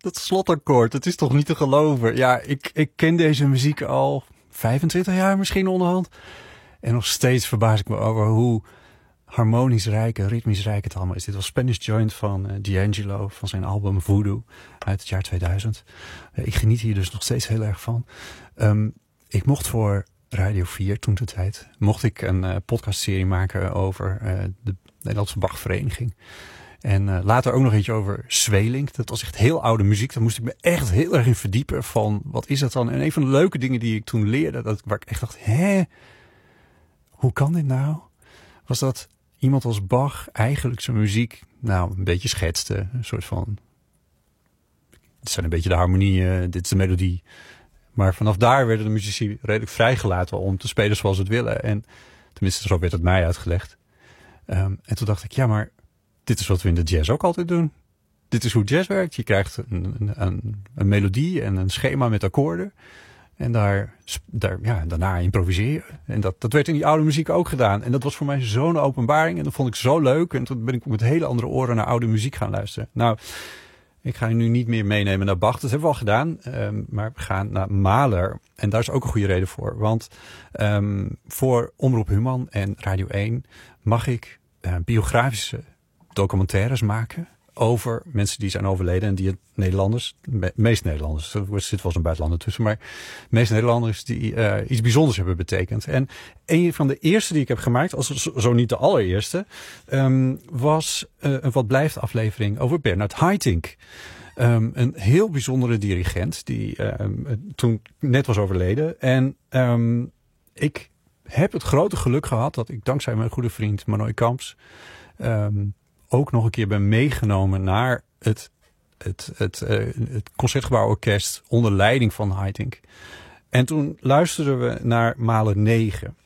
Dat slotakkoord, dat is toch niet te geloven. Ja, ik ken deze muziek al 25 jaar misschien onderhand. En nog steeds verbaas ik me over hoe harmonisch rijk en ritmisch rijk het allemaal is. Dit was Spanish Joint van D'Angelo van zijn album Voodoo uit het jaar 2000. Ik geniet hier dus nog steeds heel erg van. Ik mocht voor Radio 4 toen de tijd mocht ik een podcastserie maken over de Nederlandse Bachvereniging. En later ook nog eentje over Zweelink. Dat was echt heel oude muziek. Daar moest ik me echt heel erg in verdiepen van wat is dat dan? En een van de leuke dingen die ik toen leerde, waar ik echt dacht, hoe kan dit nou? Was dat iemand als Bach eigenlijk zijn muziek een beetje schetste. Een soort van, dit zijn een beetje de harmonieën, dit is de melodie. Maar vanaf daar werden de muzici redelijk vrijgelaten om te spelen zoals ze het willen. En tenminste, zo werd het mij uitgelegd. En toen dacht ik, ja, maar dit is wat we in de jazz ook altijd doen. Dit is hoe jazz werkt. Je krijgt een melodie en een schema met akkoorden. En daarna improviseer je. En dat werd in die oude muziek ook gedaan. En dat was voor mij zo'n openbaring. En dat vond ik zo leuk. En toen ben ik met hele andere oren naar oude muziek gaan luisteren. Nou, ik ga je nu niet meer meenemen naar Bach. Dat hebben we al gedaan. Maar we gaan naar Mahler. En daar is ook een goede reden voor. Want voor Omroep Human en Radio 1 mag ik biografische documentaires maken over mensen die zijn overleden en die het Nederlanders, meest Nederlanders, er zit wel eens een buitenlander tussen, maar meest Nederlanders die iets bijzonders hebben betekend. En een van de eerste die ik heb gemaakt, als zo niet de allereerste, was een Wat Blijft aflevering over Bernard Haitink. Een heel bijzondere dirigent die toen net was overleden. En ik heb het grote geluk gehad dat ik dankzij mijn goede vriend Manoy Kamps ook nog een keer ben meegenomen naar het Concertgebouworkest onder leiding van Haitink. En toen luisterden we naar Mahler 9.